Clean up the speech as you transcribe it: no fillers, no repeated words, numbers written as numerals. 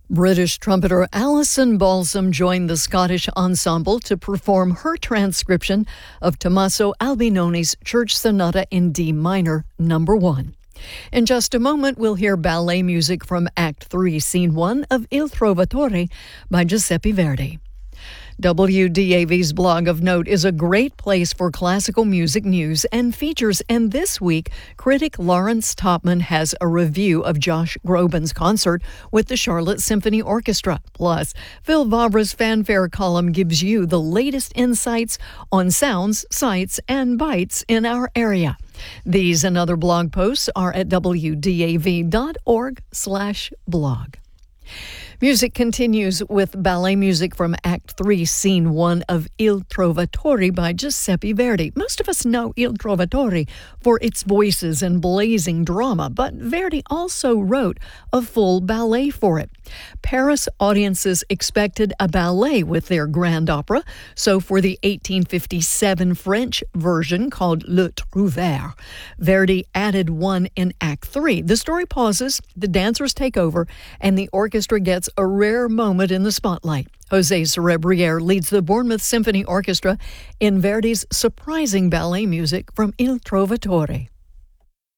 British trumpeter Alison Balsam joined the Scottish ensemble to perform her transcription of Tommaso Albinoni's Church Sonata in D minor, number 1. In just a moment, we'll hear ballet music from Act 3, Scene 1 of Il Trovatore by Giuseppe Verdi. WDAV's blog of note is a great place for classical music news and features, and this week, critic Lawrence Topman has a review of Josh Groban's concert with the Charlotte Symphony Orchestra. Plus, Phil Vabra's fanfare column gives you the latest insights on sounds, sights, and bites in our area. These and other blog posts are at wdav.org/blog. Music continues with ballet music from Act 3, Scene 1 of Il Trovatore by Giuseppe Verdi. Most of us know Il Trovatore for its voices and blazing drama, but Verdi also wrote a full ballet for it. Paris audiences expected a ballet with their grand opera, so for the 1857 French version called Le Trouvère, Verdi added one in Act 3. The story pauses, the dancers take over, and the orchestra gets a rare moment in the spotlight. José Cerebriere leads the Bournemouth Symphony Orchestra in Verdi's surprising ballet music from Il Trovatore.